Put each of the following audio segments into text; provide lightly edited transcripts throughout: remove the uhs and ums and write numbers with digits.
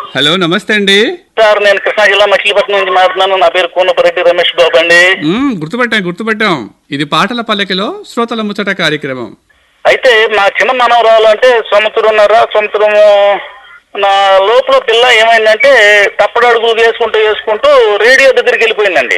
Hello, నమస్తే అండి sir. నేను కృష్ణా జిల్లా మచిలీపట్నం నుంచి మాట్లాడుతున్నాను. నా పేరు కూనపరెడ్డి రమేష్ బాబు అండి. గుర్తుపట్టాం. ఇది పాటల పల్లకిలో శ్రోతల ముచ్చట కార్యక్రమం. అయితే మా చిన్న మనవరాలు అంటే సంవత్సరం నా లోపల పిల్ల ఏమైందంటే తప్పడు అడుగులు వేసుకుంటూ రేడియో దగ్గరికి వెళ్ళిపోయిందండి.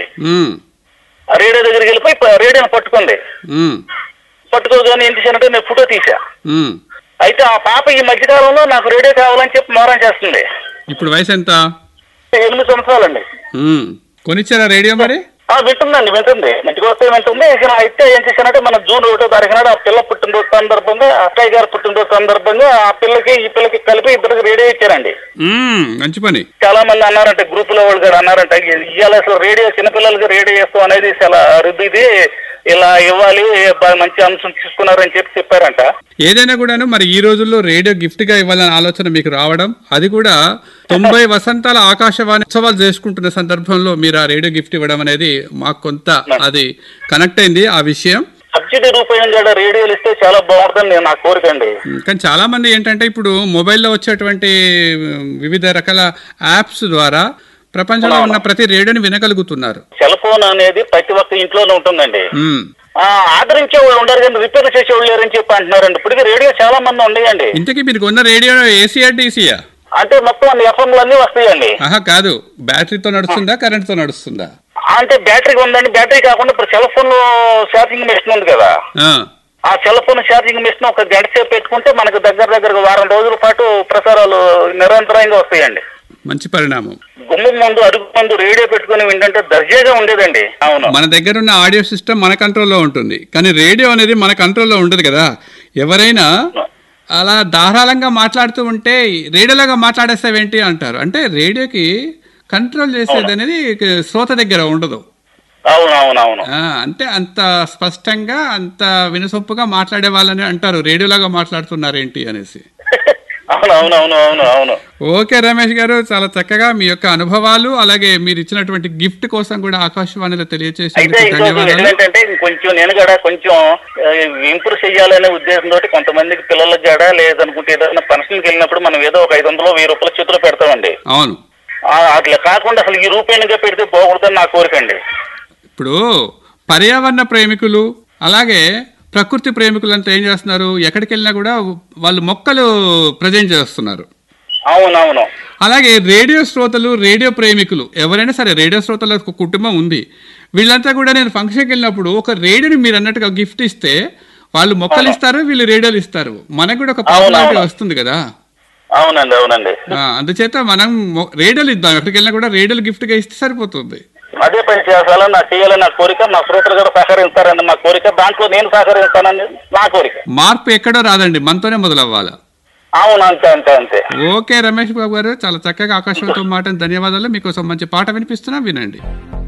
ఆ రేడియో దగ్గరికి వెళ్ళిపోయి రేడియోని పట్టుకుంది. పట్టుకోగానే ఏం చేశానంటే నేను ఫోటో తీసా. అయితే ఆ పాప ఈ మధ్యకాలంలో నాకు రేడియో కావాలని చెప్పి మారం చేస్తుంది. ఇప్పుడు వయసు ఎంత? 8 సంవత్సరాలండి. కొనిచ్చారా రేడియో మరి? వింటుంది. మంచిగా వస్తే వింటుంది. అయితే ఏం చేశానంటే మన జూన్ 1వ తారీఖు నాడు ఆ పిల్ల పుట్టినరోజు సందర్భంగా, అక్కయ్య గారు పుట్టినరోజు సందర్భంగా ఆ పిల్లకి ఈ పిల్లకి కలిపి ఇద్దరికి రేడియో ఇచ్చారండి. మంచి పని. చాలా మంది అన్నారంటే, గ్రూప్ లో వాళ్ళు కూడా అన్నారంటే, ఇవాళ అసలు రేడియో చిన్నపిల్లలకి రేడియో ఇస్తాం అనేది చాలా అరుదు, ఇది ఇలా ఇవ్వాలి, మంచి అంశం తీసుకున్నారని చెప్పారంట. ఏదైనా కూడాను మరి ఈ రోజుల్లో రేడియో గిఫ్ట్ గా ఇవ్వాలనే ఆలోచన మీకు రావడం, అది కూడా 90 వసంతాల ఆకాశవాణి ఉత్సవాలు చేసుకుంటున్న సందర్భంలో మీరు ఆ రేడియో గిఫ్ట్ ఇవ్వడం అనేది మాకు కొంత అది కనెక్ట్ అయింది. ఆ విషయం సబ్సిడీ రూపాయలు కూడా రేడియోలు ఇస్తే చాలా బాగుంటుంది నా కోరిక అండి. కానీ చాలా మంది ఏంటంటే ఇప్పుడు మొబైల్లో వచ్చేటువంటి వివిధ రకాల యాప్స్ ద్వారా ప్రపంచంలో ఉన్న ప్రతి రేడియోని వినగలుగుతున్నారు. సెల్ ఫోన్ అనేది ప్రతి ఒక్క ఇంట్లోనే ఉంటుందండి. ఆదరించే వాళ్ళు ఉండరు కానీ రిపేర్ చేసేవాళ్ళు లేరని చెప్పి అంటున్నారండి. ఇప్పటికీ రేడియో చాలా మంది ఉన్నాయండి. ఇంతకీ మీరు కొన్న రేడియో ఏసీయా డీసీయా? అంటే మొత్తం ఎఫ్ఎంలు అన్ని వస్తాయండి. కాదు, బ్యాటరీతో నడుస్తుందా, కరెంట్ తో నడుస్తుందా? అంటే బ్యాటరీ ఉందండి. బ్యాటరీ కాకుండా ఇప్పుడు సెల్ ఫోన్ ఛార్జింగ్ మిషన్ ఉంది కదా, ఆ సెల్ ఫోన్ ఛార్జింగ్ మిషన్ ఒక గంట సేపు పెట్టుకుంటే మనకు దగ్గర వారం రోజుల పాటు ప్రసారాలు నిరంతరంగా వస్తాయండి. మంచి పరిణామం. గుమ్మం ముందు అడుగు ముందు రేడియో పెట్టుకుని వింటే దర్జాగా ఉండేదండి. అవును, మన దగ్గర ఉన్న ఆడియో సిస్టమ్ మన కంట్రోల్లో ఉంటుంది, కానీ రేడియో అనేది మన కంట్రోల్లో ఉండదు కదా. ఎవరైనా అలా ధారాళంగా మాట్లాడుతూ ఉంటే రేడియోలాగా మాట్లాడేస్తావేంటి అంటారు. అంటే రేడియోకి కంట్రోల్ చేసేది అనేది శ్రోత దగ్గర ఉండదు. అవునవునవును. అంటే అంత స్పష్టంగా అంత వినసొప్పుగా మాట్లాడే వాళ్ళని అంటారు రేడియోలాగా మాట్లాడుతున్నారేంటి అనేసి. అవును. ఓకే రమేష్ గారు, చాలా చక్కగా మీ యొక్క అనుభవాలు అలాగే మీరు ఇచ్చినటువంటి గిఫ్ట్ కోసం కూడా ఆకాశవాణిలో తెలియజేసేందుకు ధన్యవాదాలు. ఏంటంటే కొంచెం నేను కూడా కొంచెం ఇంప్రూవ్ చేయాలనే ఉద్దేశంతో కొంతమందికి పిల్లలకు కూడా లేదనుకుంటే ఏదైనా ఫంక్షన్కి వెళ్ళినప్పుడు మనం ఏదో ఒక 500 1000 రూపాయల చేతిలో పెడతామండి. అవును, అట్లా కాకుండా అసలు ఈ రూపాయలుగా పెడితే బాగుంటుందని నా కోరిక అండి. ఇప్పుడు పర్యావరణ ప్రేమికులు అలాగే ప్రకృతి ప్రేమికులు అంతా ఏం చేస్తున్నారు, ఎక్కడికి వెళ్ళినా కూడా వాళ్ళు మొక్కలు ప్రజెంట్ చేస్తున్నారు. అవునవును. అలాగే రేడియో శ్రోతలు, రేడియో ప్రేమికులు ఎవరైనా సరే, రేడియో శ్రోతల ఒక కుటుంబం ఉంది. వీళ్ళంతా కూడా నేను ఫంక్షన్కి వెళ్ళినప్పుడు ఒక రేడియోని మీరు అన్నట్టుగా గిఫ్ట్ ఇస్తే వాళ్ళు మొక్కలు ఇస్తారు, వీళ్ళు రేడియోలు ఇస్తారు. మనకు కూడా ఒక పాపులారిటీ వస్తుంది కదా. అవునండి. అందుచేత మనం రేడియోలు ఇద్దాం, ఎక్కడికి వెళ్ళినా కూడా రేడియోలు గిఫ్ట్ గా ఇస్తే సరిపోతుంది. అదే పని చేయాలని నా కోరిక. మా శ్రోతలు కూడా సహకరిస్తారండి మా కోరిక. దాంట్లో నేను సహకరిస్తానని నా కోరిక. మార్పు ఎక్కడో రాదండి, మనతోనే మొదలవ్వాలి. అవును, అంతే. ఓకే రమేష్ బాబు గారు, చాలా చక్కగా ఆకాశంతో మాట ధన్యవాదాలు. మీకోసం మంచి పాట వినిపిస్తున్నా, వినండి.